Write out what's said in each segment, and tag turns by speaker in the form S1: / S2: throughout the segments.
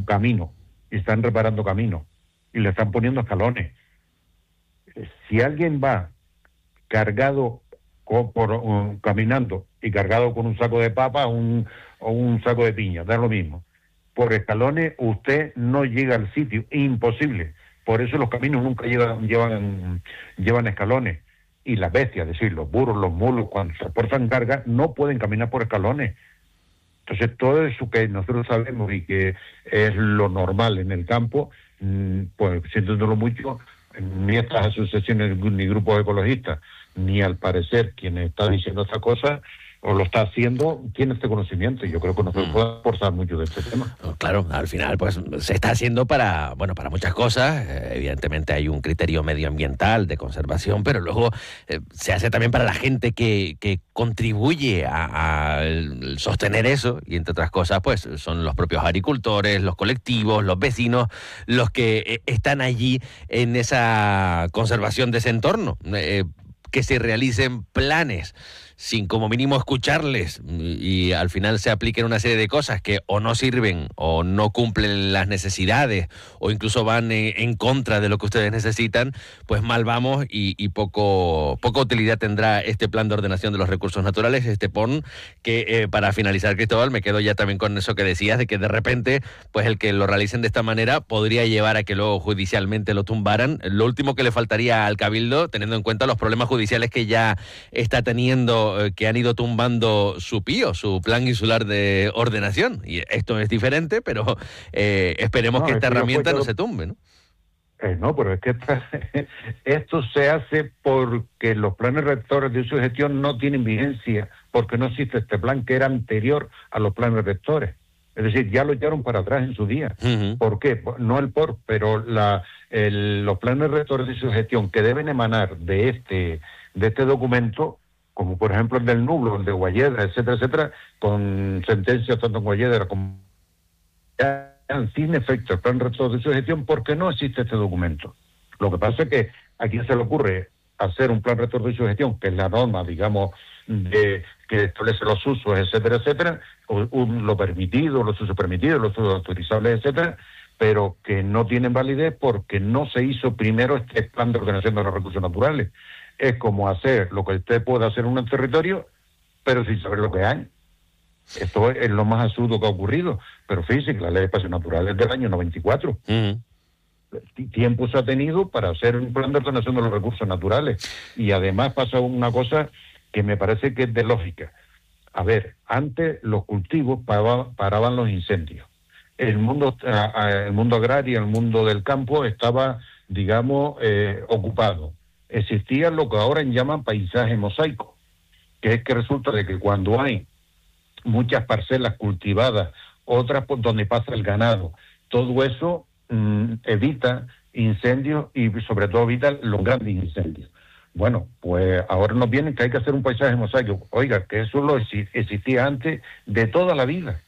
S1: camino, y están reparando caminos, y le están poniendo escalones. Si alguien va cargado caminando y cargado con un saco de papa o un saco de piña, da lo mismo. Por escalones usted no llega al sitio, imposible. Por eso los caminos nunca llevan escalones. Y las bestias, es decir, los burros, los mulos, cuando transportan carga, no pueden caminar por escalones. Entonces, todo eso que nosotros sabemos y que es lo normal en el campo, pues sintiéndolo mucho, ni estas asociaciones ni grupos ecologistas, ni al parecer quien está diciendo esta cosa o lo está haciendo, tiene este conocimiento, y yo creo que nosotros podemos aportar mucho de este tema.
S2: Claro, al final pues se está haciendo para muchas cosas. Evidentemente hay un criterio medioambiental de conservación, pero luego se hace también para la gente que contribuye a sostener eso, y entre otras cosas pues son los propios agricultores, los colectivos, los vecinos, los que están allí en esa conservación de ese entorno. Que se realicen planes sin como mínimo escucharles y al final se apliquen una serie de cosas que o no sirven o no cumplen las necesidades o incluso van en contra de lo que ustedes necesitan, pues mal vamos y poca utilidad tendrá este plan de ordenación de los recursos naturales, este PON, que para finalizar, Cristóbal, me quedo ya también con eso que decías, de que de repente pues el que lo realicen de esta manera podría llevar a que luego judicialmente lo tumbaran. Lo último que le faltaría al Cabildo, teniendo en cuenta los problemas judiciales que ya está teniendo, que han ido tumbando su PIO, su Plan Insular de Ordenación. Y esto es diferente, pero esperemos que esta herramienta no se tumbe, ¿no?
S1: No, pero es que esto se hace porque los planes rectores de uso y gestión no tienen vigencia, porque no existe este plan que era anterior a los planes rectores. Es decir, ya lo echaron para atrás en su día. ¿Por qué? No el pero los planes rectores de uso y gestión que deben emanar de este documento, como por ejemplo el del Nublo, el de Guayedra, etcétera, con sentencias tanto en Guayedra como sin efecto el plan rector de su gestión, porque no existe este documento. Lo que pasa es que a quien se le ocurre hacer un plan rector de su gestión, que es la norma, digamos, que establece los usos, etcétera, lo permitido, los usos permitidos, los usos autorizables, etcétera, pero que no tienen validez porque no se hizo primero este plan de ordenación de los recursos naturales. Es como hacer lo que usted puede hacer en un territorio, pero sin saber lo que hay. Esto es lo más absurdo que ha ocurrido. Pero fíjese que la Ley de Espacios Naturales es del año 94. Tiempo se ha tenido para hacer un plan de ordenación de los recursos naturales. Y además pasa una cosa que me parece que es de lógica. A ver, antes los cultivos paraban los incendios. El mundo agrario, el mundo del campo estaba, digamos, ocupado. Existía lo que ahora llaman paisaje mosaico, que es que resulta de que cuando hay muchas parcelas cultivadas, otras por donde pasa el ganado, todo eso evita incendios y sobre todo evita los grandes incendios. Bueno, pues ahora nos vienen que hay que hacer un paisaje mosaico. Oiga, que eso existía antes de toda la vida.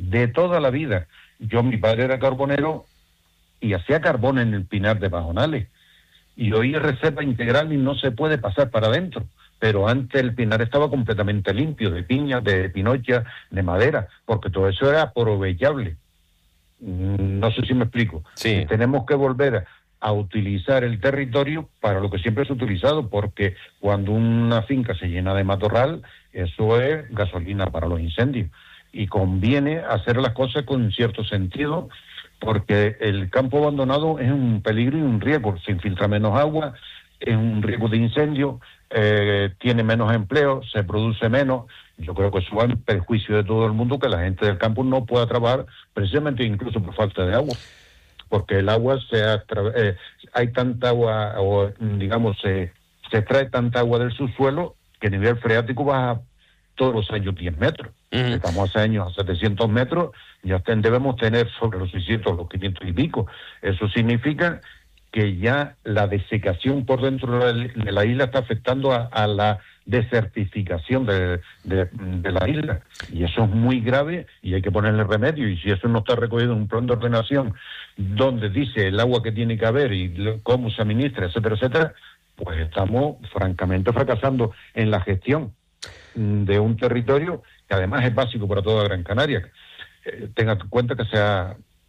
S1: Mi padre era carbonero y hacía carbón en el Pinar de Pajonales. Y hoy es reserva integral y no se puede pasar para adentro. Pero antes el Pinar estaba completamente limpio, de piña, de pinocha, de madera, porque todo eso era aprovechable. No sé si me explico.
S2: Sí.
S1: Tenemos que volver a utilizar el territorio para lo que siempre se ha utilizado, porque cuando una finca se llena de matorral, eso es gasolina para los incendios. Y conviene hacer las cosas con cierto sentido, porque el campo abandonado es un peligro y un riesgo. Se infiltra menos agua, es un riesgo de incendio, tiene menos empleo, se produce menos. Yo creo que eso va en perjuicio de todo el mundo, que la gente del campo no pueda trabajar precisamente incluso por falta de agua, porque el agua hay tanta agua, o digamos se extrae tanta agua del subsuelo que el nivel freático baja todos los años 10 metros. Estamos hace años a 700 metros, ya debemos tener sobre los 600, los 500 y pico. Eso significa que ya la desecación por dentro de la isla está afectando a la desertificación de la isla, y eso es muy grave y hay que ponerle remedio. Y si eso no está recogido en un plan de ordenación donde dice el agua que tiene que haber y cómo se administra, etcétera, pues estamos francamente fracasando en la gestión de un territorio que además es básico para toda Gran Canaria. Tenga en cuenta que se ha